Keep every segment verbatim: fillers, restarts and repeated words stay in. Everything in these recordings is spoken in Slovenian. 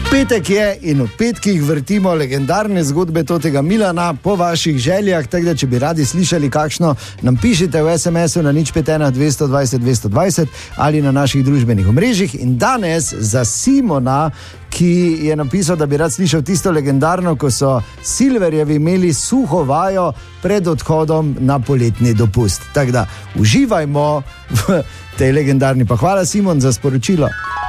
Petek je in v petkih vrtimo legendarne zgodbe totega Milana po vaših željah, tako da če bi radi slišali kakšno, nam pišite v es em esu na nič pet ena dvesto dvajset dvesto dvajset ali na naših družbenih omrežjih. In danes za Simona, ki je napisal, da bi rad slišal tisto legendarno, ko so Silverjevi imeli suho vajo pred odhodom na poletni dopust. Tako da uživajmo v tej legendarni. Pa hvala, Simon, za sporočilo.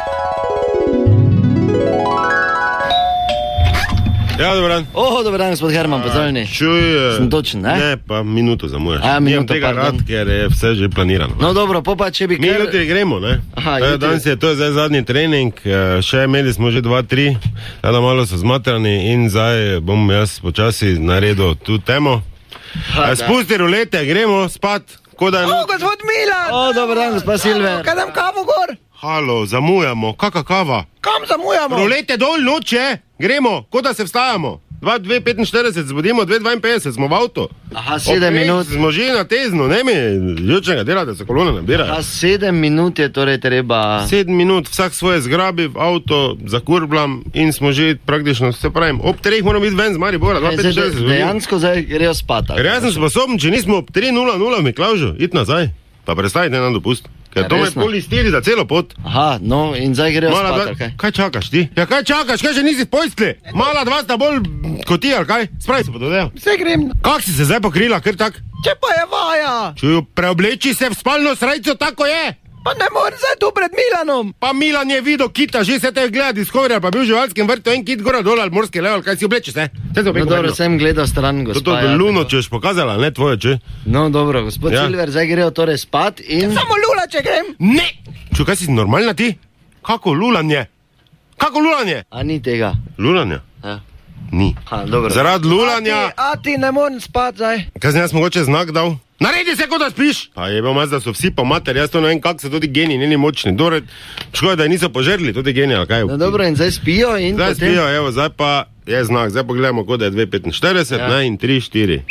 Ja, dober dan. Oho, dober dan, gospod Herman, pozdravljeni. Čuj, Sem točen, ne? Ne, pa minuto zamujaš. A, minuto, Nijem tega pardon. rad, ker je vse že planirano. No dobro, pa če bi Mi kar... jutri gremo, ne? Aha, Taj, jutri. danes je, to je zdaj zadnji trening, eh, še imeli smo že dva, tri, tada malo so zmatrani in zdaj bom jaz počasi naredil tu temo. Ha, Eh, Spusti rulete, gremo spat, ko da je... O, gospod Milan! O, dober dan, gospod Silver. Kaj dam kavo gor? Halo, zamujamo, kaka kava? Kam zamujamo? Rulete dol, noč je, gremo, ko da se vstajamo. dva dve petinštirideset zbudimo, dve dvainpetdeset smo v avtu. Aha, sedem minut. Smo že na teznu, ne mi, ljučnega delate, se kolona nabirajo. Aha, sedem minut je torej treba... Sedem minut, vsak svoje zgrabi v avto, zakurblam in smo že praktično, se pravim, ob treh moramo biti ven z Maribora, dva Zdaj, zdaj, petinštirideset. dejansko zdaj grejo spat. ali? Ker jaz sem sposoben, če nismo ob tri nula nula v Miklavžu, iti nazaj, pa predstaviti na dopust. Ker Ja, to me resno? poli stiri za celo pot. Aha, no in zdaj grejo Mala spat, dva, ali kaj? kaj čakaš ti? Ja, kaj čakaš, kaj že nisi v postelji? Mala dva sta bolj kot ti, ali kaj? Spravi se pa dodejo. Se grem. Kak si se zdaj pokrila, ker tak? Če pa je vaja, Čuju, preobleči se v spalno srajco, tako je. pa ne morem zdaj tu pred Milanom. Pa Milan je videl kita, že se te gleda Discovery, ali pa bil v živalskem vrtu, en kit gora dol, ali morski lev, ali kaj si obleči se. Se No dobro, sem gledal stran, To, gospa. to ja, luno, tako. če boš pokazala, ne tvoje, če? No dobro, gospod Ja. Silver, zdaj grejo torej spat in... Samo lula, če grem. Ne! Čuj, kaj si normalna ti? Kako lulanje? Kako lulanje? A ni tega. Lulanje? Ja. Ni. Ha, dobro. Zaradi A lulanja... ti, a ti ne morem spat zdaj. Kaj sem jaz mogoče znak dal? Naredi se, kot da spiš! Pa je bil mas, da so vsi po mater, jaz to ne vem, kak so tudi geni, njeni močni. Dore, škoda, da niso požrli tudi geni, ali kaj? No dobro, in zdaj spijo in Zdaj potem... spijo, evo, zdaj pa je znak, zdaj pogledamo, kot da je dve petinštirideset, Ja. ne, in tri štiri.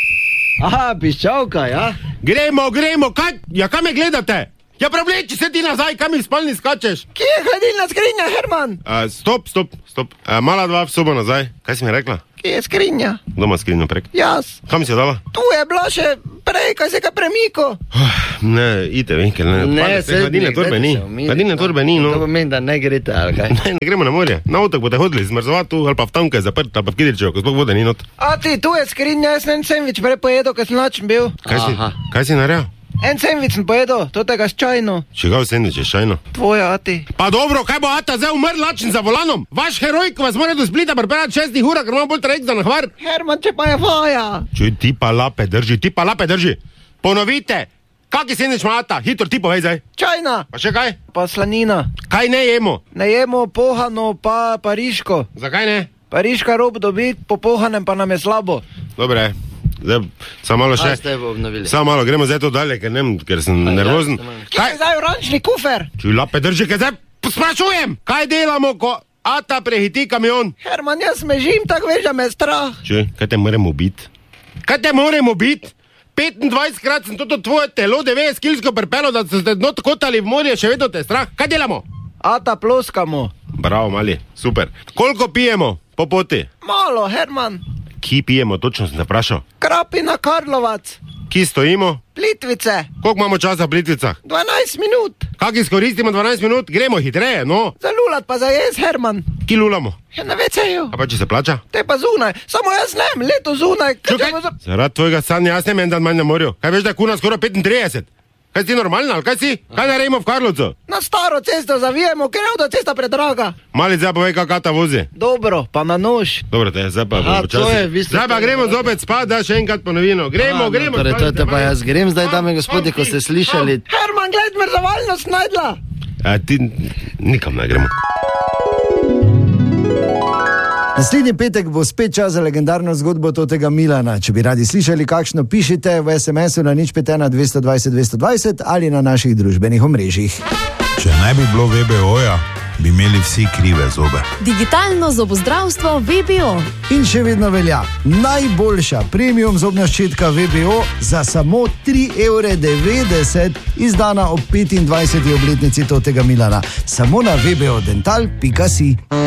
Aha, piščalka, ja? Gremo, gremo, kaj? Ja, kaj me gledate? Ja, prevleči se ti nazaj, kam mi v spalni skačeš? Kje je hladilna skrinja, Herman? A, stop, stop, stop. A, mala dva v sobo nazaj. Kaj si mi rekla? Kje je skrinja? Doma skrinjo prek. Jaz. Kam si jo dala? Tu je bila še prej, kaj se ga premiko. Ne, ite, vem, ker ne. Ne, se hladilne ne, torbe dajte ni. se umiriti, Hladilne no. torbe ni, To no. pomeni, da ne greste, ali kaj? Ne, ne gremo na morje. Na otok boste hodili, zmrzovati tu, ali pa v tamke zaprt, ali pa v Kidričevo, ko sploh vode ni not. A ti, tu je skrinja, jaz sem en sendvič prej pojedel, ker sem lačen bil. Kaj si, Aha. kaj si naredil? En sendvič sem pojedel, totega s čajno. Čigav sendvič je šajno. Tvoja, a ti. Pa dobro, kaj bo Ata zdaj umrl lačen za volanom? Vaš heroj, ko vas mora do Splita pripeljati šestih ur, ker imamo bolj trajekt za nahvar. Herman, če pa je vaja. Čuj, ti pa lape drži, ti pa lape drži. Ponovite, kaki sendvič ima Ata? Hitro ti povej zdaj. Čajna, Pa še kaj? pa slanina. Kaj ne jemo? Ne jemo pohano, pa pariško. Zakaj ne? Pariška rob dobi, po pohanem pa nam je slabo. Dobre, zdaj, samo malo še. Kaj ste obnovili? Samo malo, gremo zdaj to dalje, ker, ne, ker sem nervozen. Kje je zdaj oranžni kufer? Čuj, lape drži, ker zdaj sprašujem, kaj delamo, ko Ata prehiti kamion? Herman, jaz mežim, tako veš, da me je strah. Čuj, kaj te moramo biti? Kaj te moramo biti? petindvajset krat sem toto tvoje telo devetdeset kilsko pripelo, da ste not kotali v morje, še vedno te je strah. Kaj delamo? Ata ploskamo. Bravo, mali, super. Koliko pijemo po poti? Malo, Herman. Ki pijemo, točno sem se vprašal. Krapina Karlovac. Ki stojimo? Plitvice. Koliko imamo časa v Plitvicah? dvanajst minut. Kak izkoristimo dvanajst minut? Gremo hitreje, no. Zalulat pa za jez, Herman. Ki lulamo? Ja, na veceju. A pa če se plača? Te pa zunaj. Samo jaz nem, leto zunaj. Kaj Čukaj, ćemo za... zaradi tvojega sanja jaz ne meni dan manj na morju. Kaj veš, da je kuna skoraj petintrideset? Kaj si normalna, ali kaj si? Kaj naredimo v Karlovcu? Na staro cesto zavijemo, ker je avtocesta predraga. Mali zdaj povej, kak Ata vozi. Dobro, pa na nož. Dobro, te, zdaj pa Aha, počasi. to je, vi ste Zdaj pa to- gremo zopet spat, da še enkrat ponovimo. Gremo, A, no, gremo. Torej, to spadite, je pa mali. jaz grem zdaj, dame in gospodje, ko ste slišali. Herman, gled, mrzovalnost najdla. A ti nikam ne gremo. Naslednji petek bo spet čas za legendarno zgodbo totega Milana. Če bi radi slišali kakšno, pišite v es em esu na nič pet ena dvesto dvajset dvesto dvajset ali na naših družbenih omrežjih. Če ne bi bilo ve be oja, bi imeli vsi krive zobe. Digitalno zobozdravstvo ve be o. In še vedno velja najboljša premium zobna ščetka ve be o za samo tri evre devetdeset, izdana ob petindvajseti obletnici totega Milana. Samo na ve be o dental pika si.